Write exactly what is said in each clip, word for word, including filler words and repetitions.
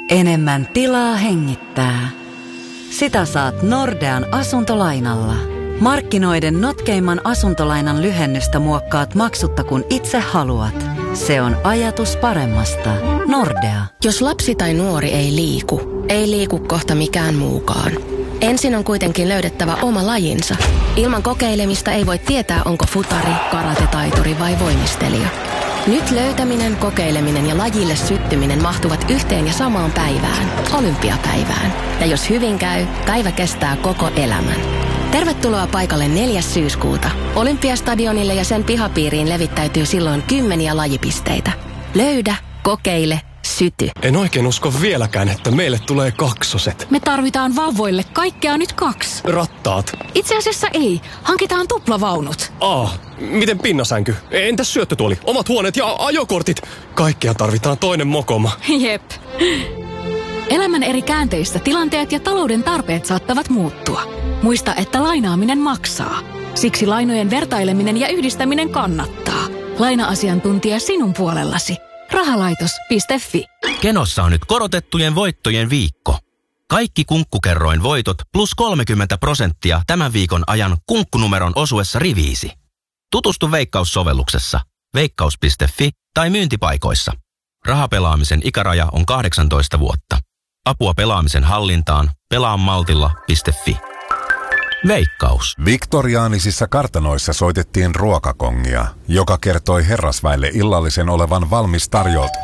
Enemmän tilaa hengittää. Sitä saat Nordean asuntolainalla. Markkinoiden notkeimman asuntolainan lyhennystä muokkaat maksutta kun itse haluat. Se on ajatus paremmasta. Nordea. Jos lapsi tai nuori ei liiku, ei liiku kohta mikään muukaan. Ensin on kuitenkin löydettävä oma lajinsa. Ilman kokeilemista ei voi tietää, onko futari, karatetaituri vai voimistelija. Nyt löytäminen, kokeileminen ja lajille syttyminen mahtuvat yhteen ja samaan päivään, olympiapäivään. Ja jos hyvin käy, päivä kestää koko elämän. Tervetuloa paikalle neljäs syyskuuta. Olympiastadionille ja sen pihapiiriin levittäytyy silloin kymmeniä lajipisteitä. Löydä, kokeile, syty. En oikein usko vieläkään, että meille tulee kaksoset. Me tarvitaan vauvoille kaikkea nyt kaksi. Rattaat. Itse asiassa ei. Hankitaan tuplavaunut. Ah, miten pinnasänky? Entäs syöttötuoli? Omat huoneet ja ajokortit? Kaikkea tarvitaan toinen mokoma. Jep. Elämän eri käänteistä tilanteet ja talouden tarpeet saattavat muuttua. Muista, että lainaaminen maksaa. Siksi lainojen vertaileminen ja yhdistäminen kannattaa. Laina-asiantuntija sinun puolellasi. Rahalaitos piste fi. Kenossa on nyt korotettujen voittojen viikko. Kaikki Kunkkukerroin voitot plus kolmekymmentä prosenttia tämän viikon ajan kunkkunumeron osuessa riviisi. Tutustu Veikkaus-sovelluksessa, veikkaus piste fi tai myyntipaikoissa. Rahapelaamisen ikäraja on kahdeksantoista vuotta. Apua pelaamisen hallintaan pelaamaltilla piste fi. Veikkaus. Viktoriaanisissa kartanoissa soitettiin ruokakongia, joka kertoi herrasväelle illallisen olevan valmis tarjolta.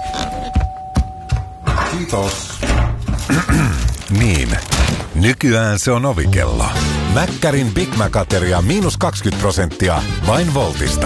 Kiitos. Niin, nykyään se on ovikello. Mäkkärin Big Mac-ateria miinus kaksikymmentä prosenttia vain Voltista.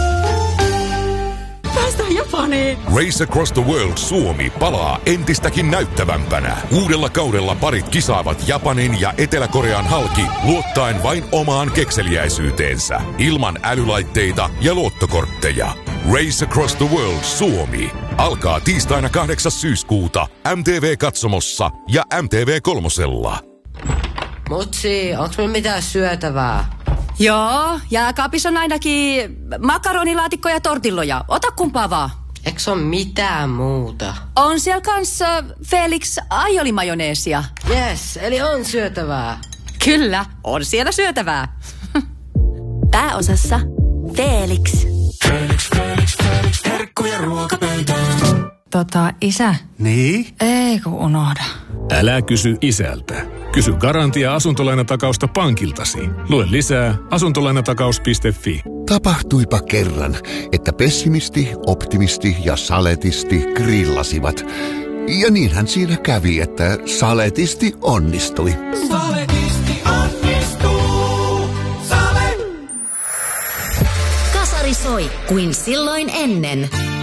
Päästään Japaniin. Race Across the World Suomi palaa entistäkin näyttävämpänä. Uudella kaudella parit kisaavat Japanin ja Etelä-Korean halki luottaen vain omaan kekseliäisyyteensä. Ilman älylaitteita ja luottokortteja. Race Across the World Suomi alkaa tiistaina kahdeksas syyskuuta M T V-katsomossa ja M T V kolmosella. Mutsi, onks meillä mitään syötävää? Joo, jääkaapissa on ainakin makaronilaatikko ja tortilloja. Ota kumpaa vaan. Eiks on mitään muuta? On siellä kanssa Felix aiolimajoneesia. Yes, eli on syötävää. Kyllä, on siellä syötävää. Pääosassa Felix. Felix, Felix, Felix, herkkuja ruokapöytään. Tota, isä. Niin? Ei kun unohda. Älä kysy isältä. Kysy Garantia asuntolainatakausta pankiltasi. Lue lisää asuntolainatakaus piste fi. Tapahtuipa kerran, että pessimisti, optimisti ja saletisti grillasivat. Ja niinhän siinä kävi, että saletisti onnistui. Saletisti onnistuu. Sale! Kasari soi kuin silloin ennen.